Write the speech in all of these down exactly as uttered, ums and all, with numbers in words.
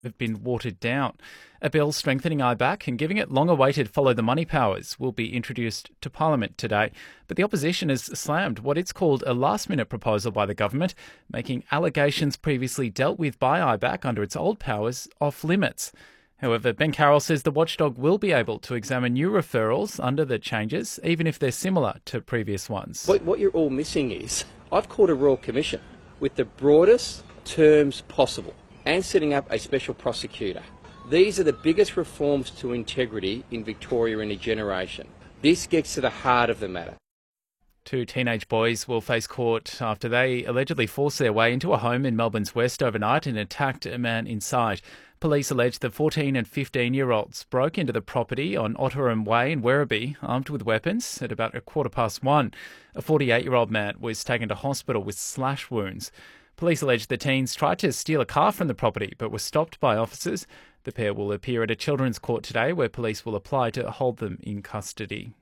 have been watered down. A bill strengthening I B A C and giving it long-awaited follow-the-money powers will be introduced to Parliament today. But the opposition has slammed what it's called a last-minute proposal by the government, making allegations previously dealt with by I B A C under its old powers off-limits. However, Ben Carroll says the watchdog will be able to examine new referrals under the changes, even if they're similar to previous ones. What, what you're all missing is, I've called a Royal Commission with the broadest terms possible and setting up a special prosecutor. These are the biggest reforms to integrity in Victoria in a generation. This gets to the heart of the matter. Two teenage boys will face court after they allegedly forced their way into a home in Melbourne's west overnight and attacked a man inside. Police allege the fourteen and fifteen-year-olds broke into the property on Otterum Way in Werribee, armed with weapons, at about a quarter past one. A forty-eight-year-old man was taken to hospital with slash wounds. Police allege the teens tried to steal a car from the property but were stopped by officers. The pair will appear at a children's court today where police will apply to hold them in custody.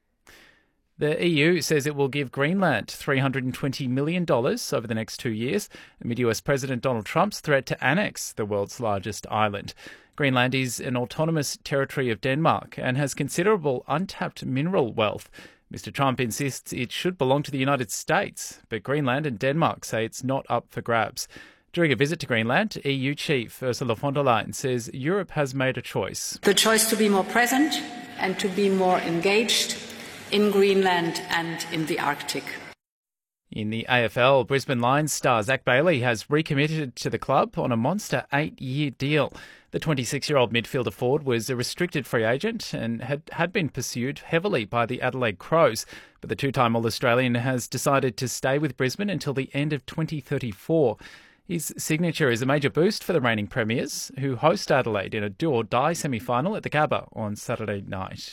The E U says it will give Greenland three hundred twenty million dollars over the next two years amid U S President Donald Trump's threat to annex the world's largest island. Greenland is an autonomous territory of Denmark and has considerable untapped mineral wealth. Mister Trump insists it should belong to the United States, but Greenland and Denmark say it's not up for grabs. During a visit to Greenland, E U chief Ursula von der Leyen says Europe has made a choice. The choice to be more present and to be more engaged in Greenland and in the Arctic. In the A F L, Brisbane Lions star Zach Bailey has recommitted to the club on a monster eight-year deal. The twenty-six-year-old midfielder forward was a restricted free agent and had, had been pursued heavily by the Adelaide Crows. But the two-time All-Australian has decided to stay with Brisbane until the end of twenty thirty-four. His signature is a major boost for the reigning premiers, who host Adelaide in a do-or-die semi-final at the Gabba on Saturday night.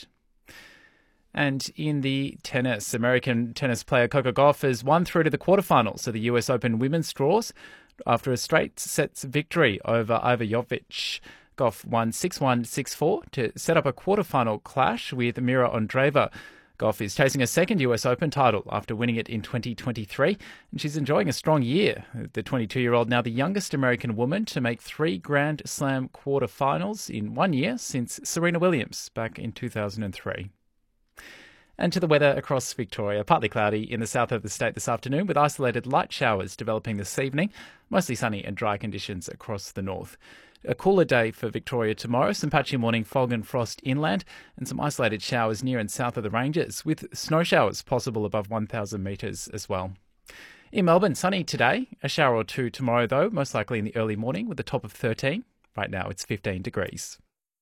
And in the tennis, American tennis player Coco Gauff has won through to the quarterfinals of the U S Open women's draws after a straight sets victory over Iva Jovic. Gauff won six one, six four to set up a quarterfinal clash with Mira Andreeva. Gauff is chasing a second U S Open title after winning it in twenty twenty-three, and she's enjoying a strong year. The twenty-two-year-old now the youngest American woman to make three Grand Slam quarterfinals in one year since Serena Williams back in two thousand three. And to the weather across Victoria. Partly cloudy in the south of the state this afternoon with isolated light showers developing this evening. Mostly sunny and dry conditions across the north. A cooler day for Victoria tomorrow. Some patchy morning fog and frost inland and some isolated showers near and south of the ranges with snow showers possible above one thousand metres as well. In Melbourne, sunny today. A shower or two tomorrow though, most likely in the early morning with a top of thirteen. Right now it's fifteen degrees.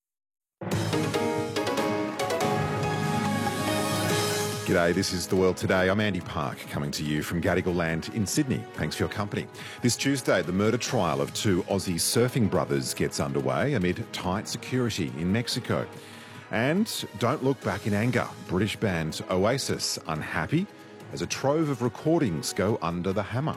G'day, this is The World Today. I'm Andy Park, coming to you from Gadigal Land in Sydney. Thanks for your company. This Tuesday, the murder trial of two Aussie surfing brothers gets underway amid tight security in Mexico. And don't look back in anger. British band Oasis unhappy as a trove of recordings go under the hammer.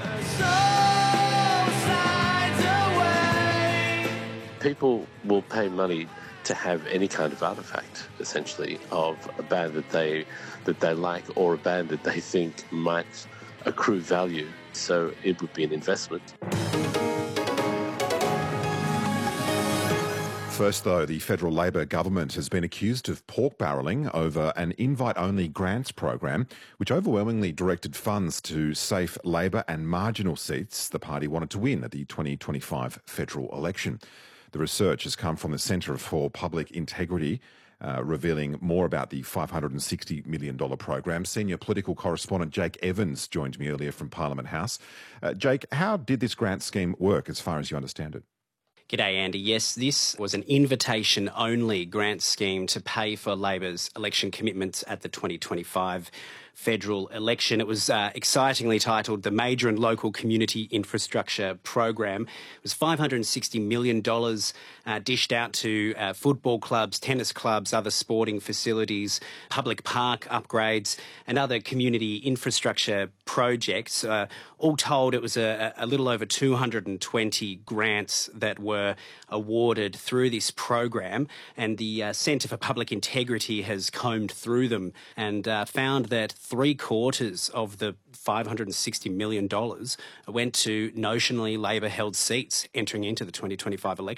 People will pay money to have any kind of artefact, essentially, of a band that they that they like or a band that they think might accrue value. So it would be an investment. First, though, the federal Labor government has been accused of pork barrelling over an invite-only grants program, which overwhelmingly directed funds to safe Labor and marginal seats the party wanted to win at the twenty twenty-five federal election. The research has come from the Centre for Public Integrity, uh, revealing more about the five hundred sixty million dollars program. Senior political correspondent Jake Evans joined me earlier from Parliament House. Uh, Jake, how did this grant scheme work as far as you understand it? G'day, Andy. Yes, this was an invitation-only grant scheme to pay for Labor's election commitments at the twenty twenty-five federal election. It was uh, excitingly titled the Major and Local Community Infrastructure Program. It was five hundred sixty million dollars uh, dished out to uh, football clubs, tennis clubs, other sporting facilities, public park upgrades and other community infrastructure projects. Uh, all told, it was a, a little over two hundred twenty grants that were awarded through this program, and the uh, Centre for Public Integrity has combed through them and uh, found that three quarters of the five hundred sixty million dollars went to notionally Labor-held seats entering into the twenty twenty-five election.